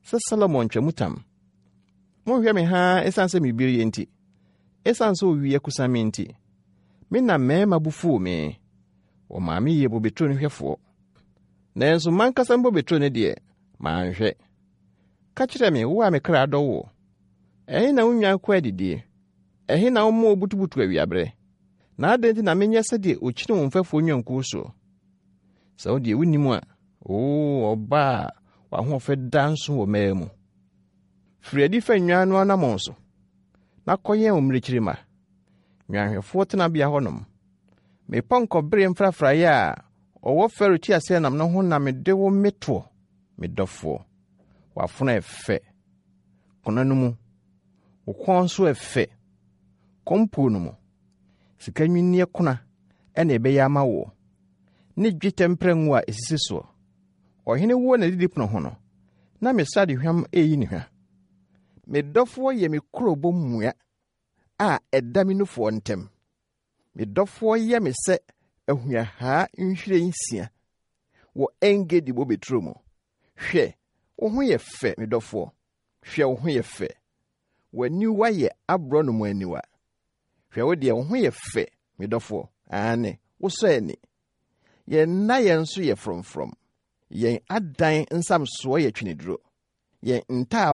sɛ Solomon twamutam. Monhwɛ me ha esan sɛ mibiri enti. Esan sɛ owie kusame enti. Me na mɛma bufu me. O maame ye bo betro ne hwɛfo. Nanso mankasa mbo betro ne de manhwɛ. Ka kyerɛ me wo a me kra dɔ wo. Ɛhe na wonwan kwa didie. Ɛhe na wo mo butubutu awiabre. Na adenti na menyɛ sɛ de okyine wo mfɛfo nwanku so. Sɛ wo de wonimu a, ɔba wa ho fɛ danso wɔ maamu. Fredi fa nwan no anamon so. Na kɔyɛ wo mrekirima. Nwanhwɛfo tena bia hɔnom. Me pɔnkɔ bere mfrafraeɛ a ɔwɔ fɛro ti ase nam no ho na me de wo meto me dɔfo. Wafuna ɛfɛ. Kona no mu. Wo kɔn so ɛfɛ. Kompo no mu. Sika nwinnie kona ɛna ɛbɛyɛ ama wo. Ne dwetɛ mprangu a esisi so. Ɔhene wo na didi pono ho no. Na me sade hwam eyi ne hwa. Me dɔfo yɛ me kurobo mmua a ɛda me nufo ntem. Me dɔfo yɛ me sɛ ahua ha nhwire nsia. Wo engedi bo betro mu. Hwɛ, wo ho yɛ fɛ me dɔfo. Hwɛ wo ho yɛ fɛ. W'ani wa yɛ abro no mu aniwa. Hwɛ wo de wo ho yɛ fɛ me dɔfo. Ane, wo sɔ ani. Yɛn na yɛn so yɛ fromfrom. Yɛn adan nsam so yɛ twineduro. Yɛn nta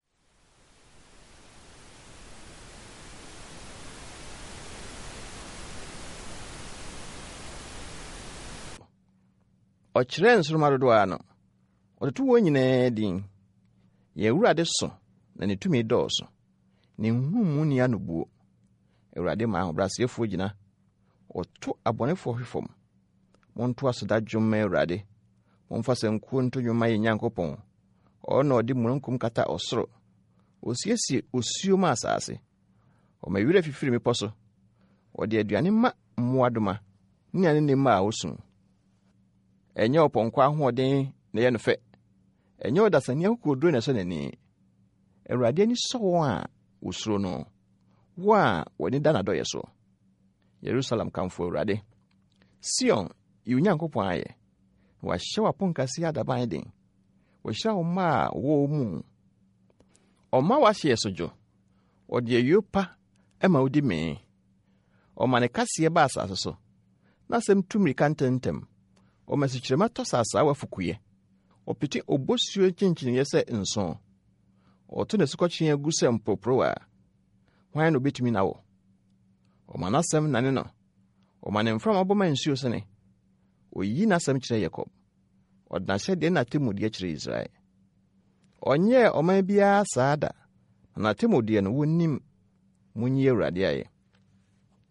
ɔkyerɛ nsoroma dodo ano. Ɔtoto wɔn nyinaa din. Yɛn Awurade so na ne tumi dɔɔso. Ne nhumu ni anobuo. Awurade ma ahobrɛasefo gyina. Ɔto abɔnefo hwefom. Monto asoda dwom Awurade. Momfa sankuo nto dwom yɛ Nyankopɔn. Ɔno ɔde mununkum kata ɔsoro. Osiesie osuo ma asase. Ɔma wira fifiri mepɔ so. Ɔde aduane ma mmoadoma. Ne ane ma a osu. Enye opɔnkɔ ahoɔden na yɛ no fɛ. Enye odasani akokoduro na so nani. Awurade ani sɔ wɔn a osuro no. Wo a wɔni da na dɔyɛ so. Jerusalem kamfo Awurade. Sion, yi Nyankopɔn ayɛ. Wahyɛ w'aponkase adaban den. Wahyɛ wo ma a wo mu. Ɔma wahyɛ sodwo. Ɔde ayopa ɛma wodi me. Ɔma ne kaseɛ ba asase so. Na sɛm tumri kantentem. Ɔma sikyerema tɔ sasa wafukuye. Ɔpete obosuo kyinkyinye sɛ nson. Ɔto ne sukɔkyen agu sɛ mpoprowa. Hwan no betumi na wo. Ɔma nasɛm nane no. Ɔma ne mframa bɔma nsuo sene. Oyi nasɛm kyerɛ Yakob. Ɔdena hyɛ de na temudi kyerɛ Israel. Ɔnyɛ ɔman biara saa da. Na temudi no wonim munyi Awurade ayɛ.